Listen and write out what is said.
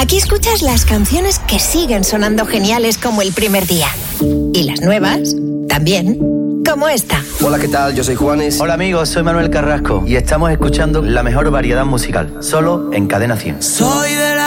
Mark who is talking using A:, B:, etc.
A: Aquí escuchas las canciones que siguen sonando geniales como el primer día. Y las nuevas, también, como esta.
B: Hola, ¿qué tal? Yo soy Juanes.
C: Hola amigos, soy Manuel Carrasco y estamos escuchando la mejor variedad musical, solo en Cadena 100.
D: Soy de la